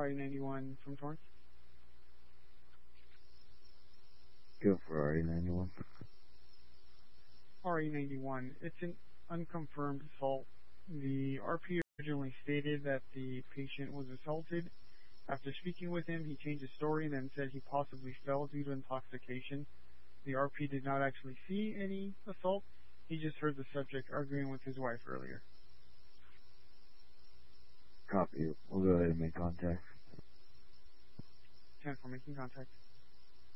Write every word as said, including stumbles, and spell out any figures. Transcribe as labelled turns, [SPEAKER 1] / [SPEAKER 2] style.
[SPEAKER 1] R E ninety-one from Torrance.
[SPEAKER 2] Go for R E ninety-one.
[SPEAKER 1] R E ninety-one. It's an unconfirmed assault. The R P originally stated that the patient was assaulted. After speaking with him, he changed his story and then said he possibly fell due to intoxication. The R P did not actually see any assault. He just heard the subject arguing with his wife earlier.
[SPEAKER 2] Copy. We'll go ahead and make contact.
[SPEAKER 1] ten for making contact.